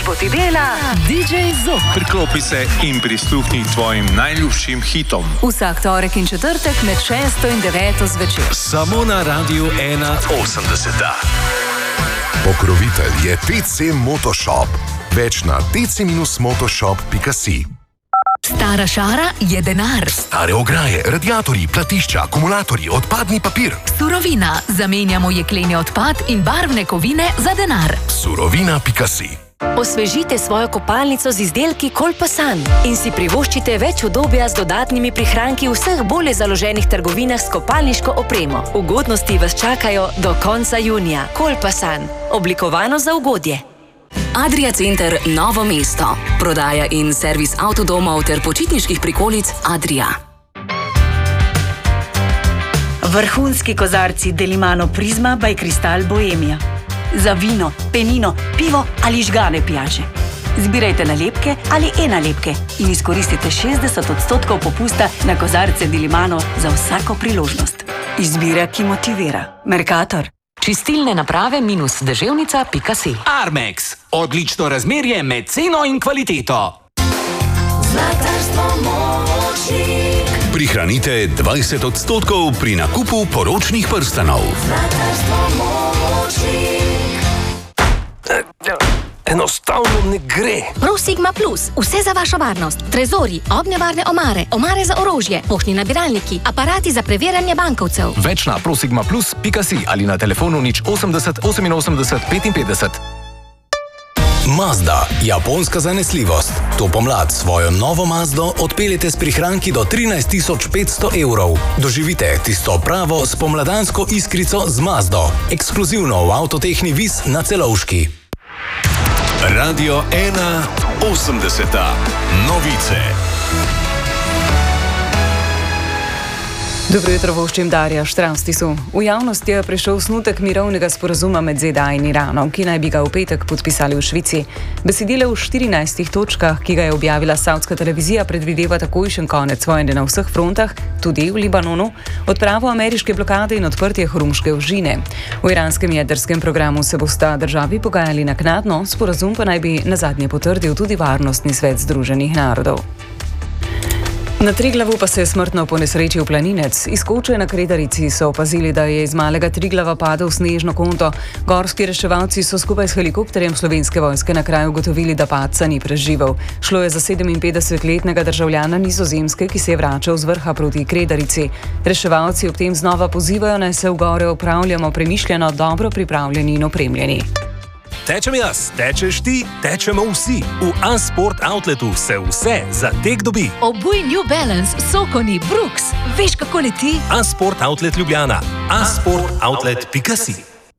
Družbo ti dela DJ Zok. Priklopi se in prisluhni tvojim najljubšim hitom. Vsak torek in četrtek med 6 in 9 zvečer. Samo na Radiu 81. Pokrovitelj je TC Motoshop. Več na tc-motoshop.si. Stara šara je denar. Stare ograje, radiatorji, platišča, akumulatorji, odpadni papir. Surovina. Zamenjamo jekleni odpad in barvne kovine za denar. Surovina.si. Osvežite svojo kopalnico z izdelki Kolpasan in si privoščite več udobja z dodatnimi prihranki v vseh bolje založenih trgovinah s kopalniško opremo. Ugodnosti vas čakajo do konca junija. Kolpasan. Oblikovano za ugodje. Adria Center Novo mesto. Prodaja in servis avtodomov ter počitniških prikolic Adria. Vrhunski kozarci Delimano Prisma by Cristal Bohemia. Za vino, penino, pivo ali žgane pijače. Zbirajte nalepke ali e-nalepke in izkoristite 60% popusta na kozarce Delimano za vsako priložnost. Izbira, ki motivira. Mercator. Čistilne naprave -deževnica.si. Armex. Odlično razmerje med ceno in kvaliteto. Zlatarstvo Močnik. Prihranite 20% pri nakupu poročnih prstanov. Zlatarstvo Močnik. Enostavno ne gre. ProSigma Plus. Vse za vašo varnost. Trezori, ognjevarne omare, omare za orožje, poštni nabiralniki, aparati za preverjanje bankovcev. Več na prosigmaplus.si ali na telefonu 080 88 55. Mazda. Japonska zanesljivost. To pomlad svojo novo Mazdo odpeljete s prihranki do 13.500 evrov. Doživite tisto pravo spomladansko iskrico z Mazdo. Ekskluzivno v Avtotehni Vis na Celovški. Radio 81. Novice. Dobro jutro, voščim Darja Štravstisu. V javnost je prišel snutek mirovnega sporazuma med ZDA in Iranom, ki naj bi ga v petek podpisali v Švici. Besedilo v 14 točkah, ki ga je objavila savdska televizija, predvideva takojšen konec vojne na vseh frontah, tudi v Libanonu, odpravo ameriške blokade in odprtje Hormuške ožine. V iranskem jedrskem programu se bosta državi pogajali naknadno, sporazum pa naj bi nazadnje potrdil tudi Varnostni svet Združenih narodov. Na Triglavu pa se je smrtno ponesrečil planinec. Iz koče na Kredarici so opazili, da je iz malega Triglava padel snežno konto. Gorski reševalci so skupaj s helikopterjem Slovenske vojske na kraju ugotovili, da padca ni preživel. Šlo je za 57-letnega državljana Nizozemske, ki se je vračal z vrha proti Kredarici. Reševalci ob tem znova pozivajo, naj se v gore opravljamo premišljeno, dobro pripravljeni in opremljeni. Tečem jaz, tečeš ti, tečemo vsi. V Unsport Outletu se vse za tek dobi. Obuj New Balance, Sokoni, Brooks. Veš, kako leti? Unsport Outlet Ljubljana. unsportoutlet.si.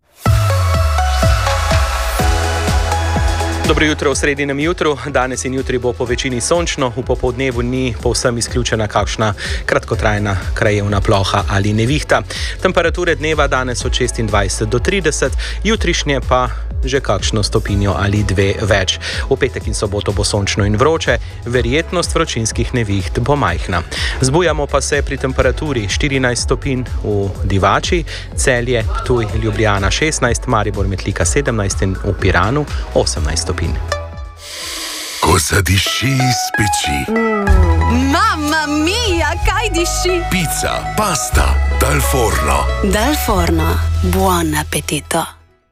Dobro jutro v sredinem jutru. Danes in jutri bo po večini sončno, v popoldnevu ni povsem izključena kakšna kratkotrajna krajevna ploha ali nevihta. Temperature dneva danes od 26 do 30, jutrišnje pa že kakšno stopinjo ali dve več. V petek in soboto bo sončno in vroče, verjetnost vročinskih neviht bo majhna. Zbujamo pa se pri temperaturi 14 stopinj v Divači, Celje, Ptuj, Ljubljana 16, Maribor, Metlika 17 in v Piranu 18 stopinj. Ko zadiši iz peči. Mamma mia, kaj diši? Pica, pasta, dal forno. Dal forno. Buon appetito.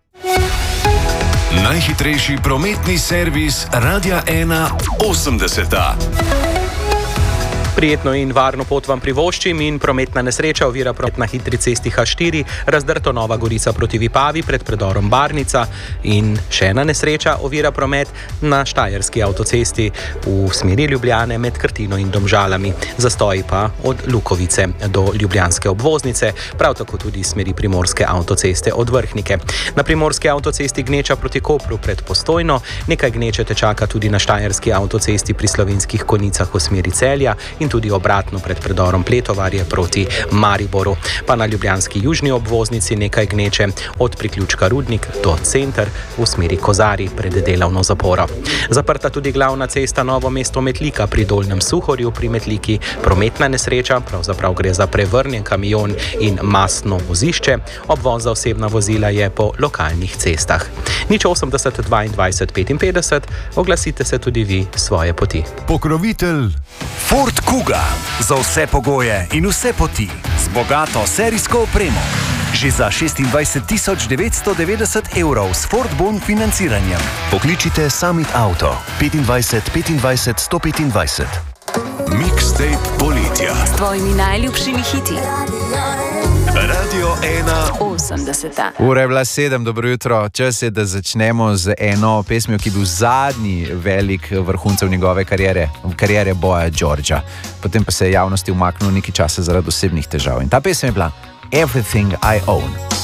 Najhitrejši prometni servis Radia 81. Prijetno in varno pot vam privoščim in prometna nesreča ovira promet na hitri cesti H4, razdrto Nova Gorica proti Vipavi pred predorom Barnica in še ena nesreča ovira promet na Štajerski avtocesti v smeri Ljubljane med Krtino in Domžalami. Zastoji pa od Lukovice do Ljubljanske obvoznice, prav tako tudi smeri Primorske avtoceste od Vrhnike. Na Primorski avtocesti gneča proti Kopru pred Postojno, nekaj gneče te čaka tudi na Štajerski avtocesti pri Slovenskih Konjicah v smeri Celja in tudi obratno pred predorom Pletovarje proti Mariboru. Pa na ljubljanski južni obvoznici nekaj gneče od priključka Rudnik do Center v smeri Kozarij pred delovno zaporo. Zaprta tudi glavna cesta Novo mesto Metlika pri Dolnjem Suhorju pri Metliki. Prometna nesreča, pravzaprav gre za prevrnjen kamion in mastno vozišče. Obvoz za osebna vozila je po lokalnih cestah. 080 22 55, oglasite se tudi vi svoje poti. Pokrovitelj Ford Kuga. Za vse pogoje in vse poti. Z bogato serijsko opremo. Že za 26.990 evrov s Ford Bon financiranjem. Pokličite Summit Auto 25 25 125. Mixtape poletja. S tvojimi najljubšimi hiti. Radio 80. Ura je bila 7, dobro jutro. Čas je, da začnemo z eno pesmijo, ki je bil zadnji velik vrhuncev njegove kariere Boya Georgea. Potem pa se je javnosti umaknil nekaj časa zaradi osebnih težav. In ta pesem je bila Everything I Own.